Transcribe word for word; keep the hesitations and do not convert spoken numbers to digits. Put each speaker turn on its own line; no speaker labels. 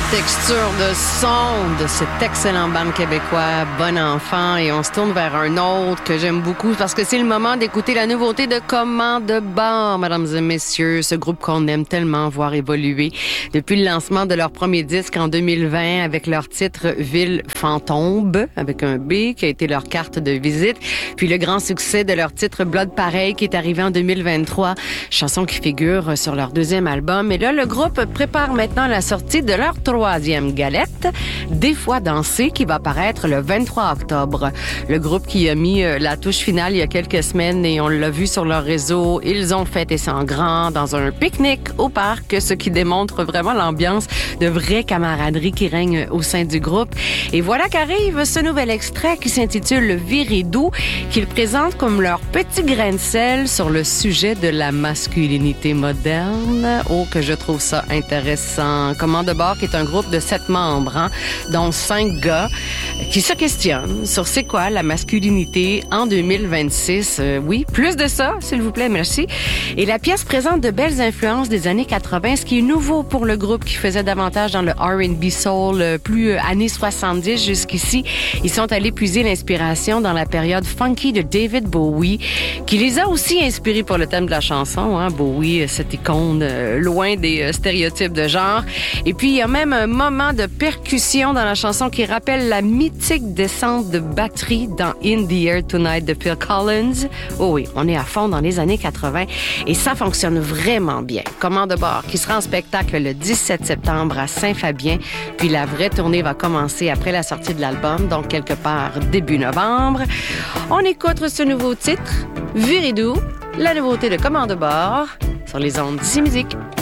texture de son de cet excellent band québécois Bon Enfant, et on se tourne vers un autre que j'aime beaucoup parce que c'est le moment d'écouter la nouveauté de Comment de bord, mesdames et messieurs, ce groupe qu'on aime tellement voir évoluer depuis le lancement de leur premier disque en deux mille vingt avec leur titre Ville Fantôme avec un B qui a été leur carte de visite, puis le grand succès de leur titre Blood Pareil qui est arrivé en deux mille vingt-trois, chanson qui figure sur leur deuxième album. Et là, le groupe prépare maintenant la sortie de leur troisième galette, Des fois dansé, qui va paraître le vingt-trois octobre. Le groupe qui a mis la touche finale il y a quelques semaines et on l'a vu sur leur réseau, ils ont fêté ça en grand dans un pique-nique au parc, ce qui démontre vraiment l'ambiance de vraie camaraderie qui règne au sein du groupe. Et voilà qu'arrive ce nouvel extrait qui s'intitule Viridou, qu'ils présentent comme leur petit grain de sel sur le sujet de la masculinité moderne. Oh, que je trouve ça intéressant. Comment de bord, qui est un groupe de sept membres, hein, dont cinq gars, qui se questionnent sur c'est quoi la masculinité en deux mille vingt-six. Euh, oui, plus de ça, s'il vous plaît, merci. Et la pièce présente de belles influences des années quatre-vingt, ce qui est nouveau pour le groupe qui faisait davantage dans le R and B soul, plus années soixante-dix jusqu'ici. Ils sont allés puiser l'inspiration dans la période funky de David Bowie, qui les a aussi inspirés pour le thème de la chanson, hein, Bowie, cette icône euh, loin des euh, stéréotypes de genre. Et puis, il y a même un moment de percussion dans la chanson qui rappelle la mythique descente de batterie dans In the Air Tonight de Phil Collins. Oh oui, on est à fond dans les années quatre-vingt et ça fonctionne vraiment bien. Comment de bord, qui sera en spectacle le dix-sept septembre à Saint-Fabien, puis la vraie tournée va commencer après la sortie de l'album, donc quelque part début novembre. On écoute ce nouveau titre, Viridou, la nouveauté de Comment de bord, sur les ondes d'Ici Musique.